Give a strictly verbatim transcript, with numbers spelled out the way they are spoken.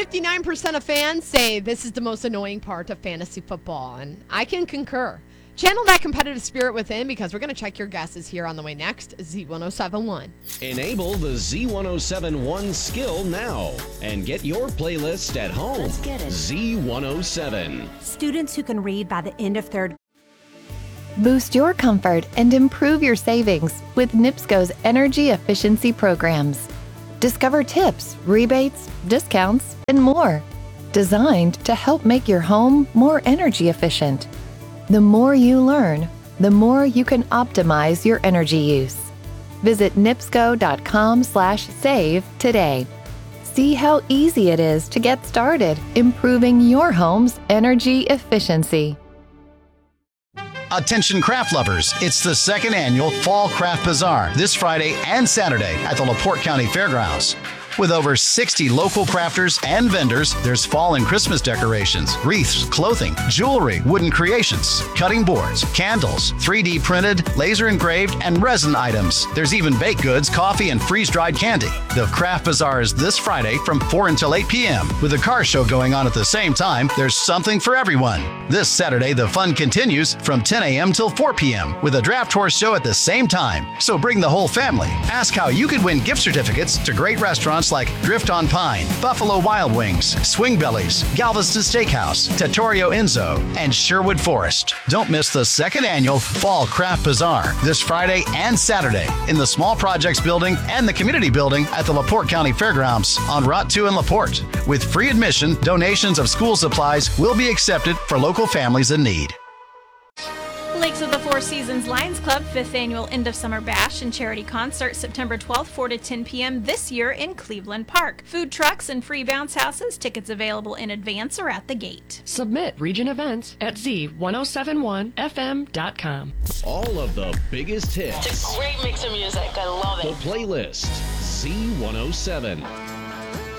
fifty-nine percent of fans say this is the most annoying part of fantasy football, and I can concur. Channel that competitive spirit within because we're going to check your guesses here on the way next. Z ten seventy-one. Enable the Z ten seventy-one skill now and get your playlist at home. Let's get it. Z one oh seven. Students who can read by the end of third. Boost your comfort and improve your savings with NIPSCO's energy efficiency programs. Discover tips, rebates, discounts, and more. Designed to help make your home more energy efficient. The more you learn, the more you can optimize your energy use. Visit nipsco.com slash save today. See how easy it is to get started improving your home's energy efficiency. Attention craft lovers, it's the second annual Fall Craft Bazaar this Friday and Saturday at the LaPorte County Fairgrounds. With over sixty local crafters and vendors, there's fall and Christmas decorations, wreaths, clothing, jewelry, wooden creations, cutting boards, candles, three D printed, laser engraved, and resin items. There's even baked goods, coffee, and freeze-dried candy. The Craft Bazaar is this Friday from four until eight p.m. With a car show going on at the same time, there's something for everyone. This Saturday, the fun continues from ten a.m. till four p.m. with a draft horse show at the same time. So bring the whole family. Ask how you could win gift certificates to great restaurants like Drift on Pine, Buffalo Wild Wings, Swing Bellies, Galveston Steakhouse, Trattoria Enzo, and Sherwood Forest. Don't miss the second annual Fall Craft Bazaar this Friday and Saturday in the Small Projects Building and the Community Building at the LaPorte County Fairgrounds on Route two in LaPorte. With free admission, donations of school supplies will be accepted for local families in need. Lakes of the Four Seasons Lions Club fifth Annual End of Summer Bash and Charity Concert September twelfth, four to ten p.m. this year in Cleveland Park. Food trucks and free bounce houses. Tickets available in advance or at the gate. Submit region events at Z ten seventy-one F M dot com. All of the biggest hits. It's a great mix of music. I love The it. playlist. Z one oh seven.